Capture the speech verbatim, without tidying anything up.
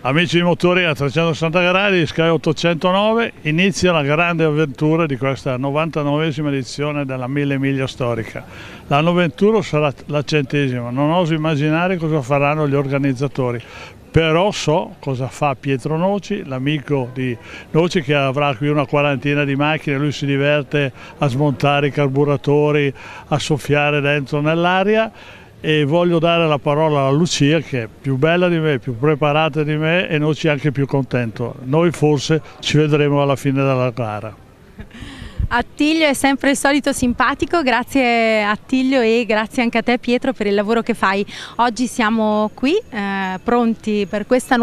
Amici di Motori a trecentosessanta gradi di Sky ottocentonove, inizia la grande avventura di questa novantanovesima edizione della Mille Miglia Storica. L'anno venturo sarà la centesima, non oso immaginare cosa faranno gli organizzatori, però so cosa fa Pietro Noci, l'amico di Noci, che avrà qui una quarantina di macchine. Lui si diverte a smontare i carburatori, a soffiare dentro nell'aria. E voglio dare la parola alla Lucia, che è più bella di me, più preparata di me, e Noci è anche più contento. Noi forse ci vedremo alla fine della gara. Attilio è sempre il solito simpatico, grazie Attilio e grazie anche a te Pietro per il lavoro che fai. Oggi siamo qui eh, pronti per questa